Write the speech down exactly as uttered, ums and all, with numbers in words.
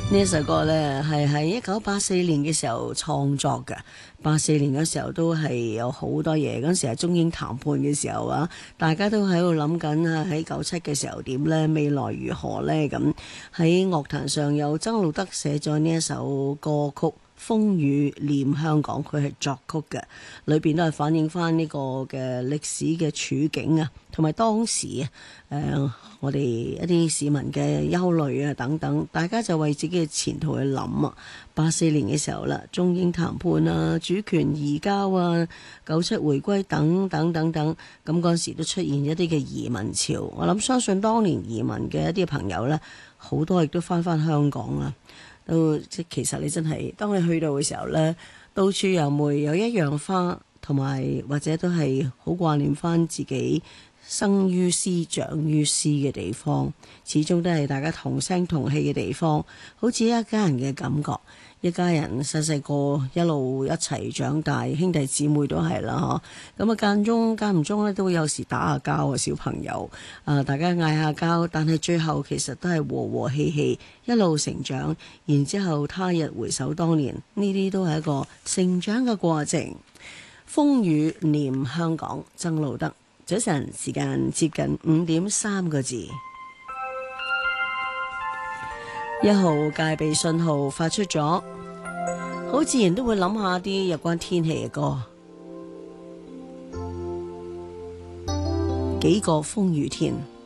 呢一首歌呢，係喺一九八四年嘅時候創作嘅。八四年嗰時候都係有好多嘢，嗰時係中英談判嘅時候啊，大家都喺度諗緊啊，喺九七嘅時候點呢？未來如何呢？咁喺樂壇上有曾路得寫咗呢一首歌曲《風雨念香港》，佢係作曲嘅，裏邊都係反映翻呢個嘅歷史嘅處境啊，同埋當時啊，誒、呃、我哋一啲市民嘅憂慮啊等等，大家就為自己嘅前途去諗啊。八四年嘅時候啦，中英談判啊，主權移交啊，九七回歸等等等等，咁嗰陣時都出現一啲嘅移民潮。我諗相信當年移民嘅一啲朋友呢，好多亦都翻返香港啦。都即其實你真係，當你去到嘅時候呢，到處又會有一樣花，同埋或者都係好掛念翻自己生於斯、長於斯嘅地方，始終都係大家同聲同氣嘅地方，好似一家人嘅感覺。一家人細細個一路一齊長大，兄弟姊妹都係啦嗬。咁啊間中間唔中咧都會有時打下交啊，小朋友啊，大家嗌下交，但係最後其實都係和和氣氣一路成長。然之後他日回首當年，呢啲都係一個成長嘅過程。風雨念香港，曾路得。早晨時間接近五點三個字。一號戒備信號發出咗，好自然都會諗下啲有關天氣嘅歌。幾個風雨天。